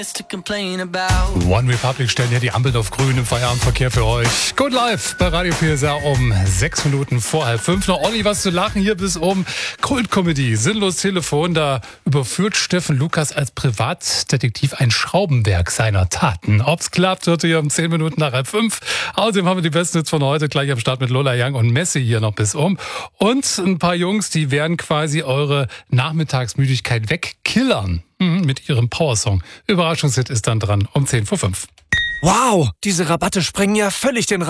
One Republic stellen hier die Ampeln auf grün im Feierabendverkehr für euch. Good Life bei Radio PSR um 6 Minuten vor 4:30. Noch Olli, was zu lachen hier bis um Kultkomödie. Sinnlos Telefon, da überführt Steffen Lukas als Privatdetektiv ein Schraubenwerk seiner Taten. Ob's klappt, hört ihr um 10 Minuten nach 4:30. Außerdem haben wir die besten Hits von heute gleich am Start mit Lola Young und Messi hier noch bis um. Und ein paar Jungs, die werden quasi eure Nachmittagsmüdigkeit wegkillern. Mit ihrem Powersong. Überraschungshit ist dann dran um 10:05. Wow, diese Rabatte sprengen ja völlig den Rahmen.